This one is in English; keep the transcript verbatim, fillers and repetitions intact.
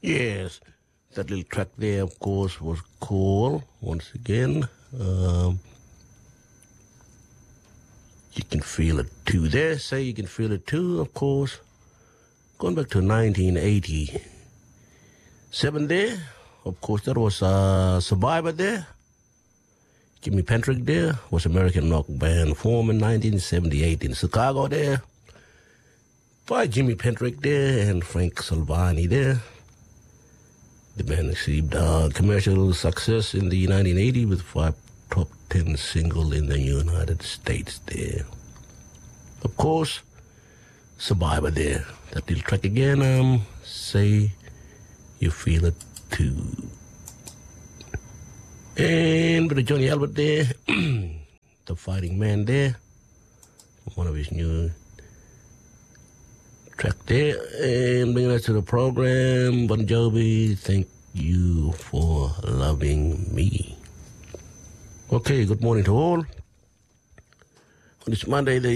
Yes, that little track there, of course, was cool. Once again, um, you can feel it too. There, say you can feel it too, of course. Going back to nineteen eighty-seven there, of course, that was uh, Survivor there. Jimmy Pendrick there was American rock band formed in nineteen seventy-eight in Chicago there. By Jimmy Pendrick there and Frank Salvani there. The band received uh, commercial success in the nineteen eighty with five top ten singles in the United States there. Of course, Survivor there. That little track again, um, Say You Feel It Too. And Brother Johnny Albert there, the fighting man there, one of his new track there, and bringing us to the program, Bon Jovi, Thank You for Loving Me. Okay, good morning to all. On this Monday, the